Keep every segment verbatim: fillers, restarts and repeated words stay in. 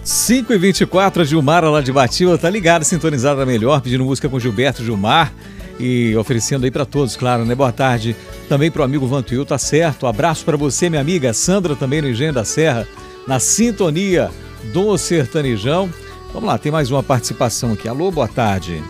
cinco e vinte e quatro, a Gilmara lá de Batiba tá ligada, sintonizada melhor, pedindo música com Gilberto Gilmar e oferecendo aí para todos, claro, né? Boa tarde também pro amigo Vantuil, tá certo? Abraço para você, minha amiga Sandra, também no Engenho da Serra, na sintonia do Sertanejão. Vamos lá, tem mais uma participação aqui. Alô, boa tarde.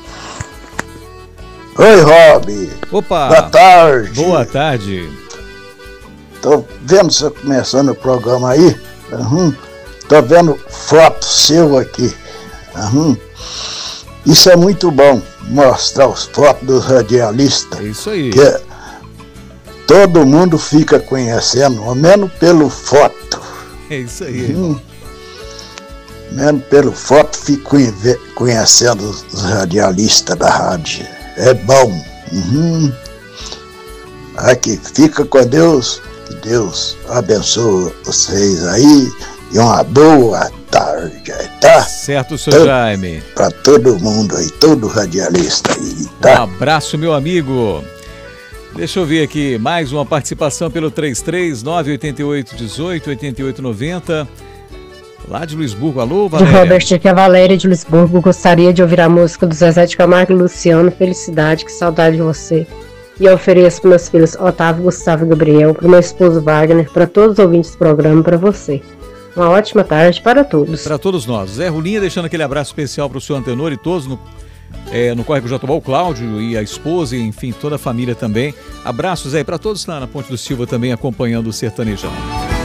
Oi, Rob. Opa. Boa tarde. Boa tarde. Tô vendo você começando o programa aí. Uhum. Tô vendo foto seu aqui. Uhum. Isso é muito bom, mostrar as fotos dos radialistas. É isso aí. Que todo mundo fica conhecendo, ao menos pelo foto. É isso aí. Uhum. Menos pelo foto fico conhecendo os radialistas da rádio. É bom. Uhum. Aqui, fica com Deus. Que Deus abençoe vocês aí. E uma boa tarde, tá? Certo, seu Jaime. Pra todo mundo aí, todo radialista aí, tá? Um abraço, meu amigo. Deixa eu ver aqui, mais uma participação pelo três três nove oito oito um oito oito oito nove zero. Lá de Luisburgo, alô, Valéria? De Robert, aqui é a Valéria de Luisburgo. Gostaria de ouvir a música do Zezé de Camargo e Luciano, Felicidade, que saudade de você. E eu ofereço para meus filhos Otávio, Gustavo e Gabriel, para o meu esposo Wagner, para todos os ouvintes do programa, para você. Uma ótima tarde para todos. Para todos nós. Zé Rulinha deixando aquele abraço especial para o seu Antenor e todos no, é, no Córrego Jatobá, o Cláudio e a esposa, e enfim, toda a família também. Abraços aí para todos lá na Ponte do Silva também acompanhando o Sertanejão.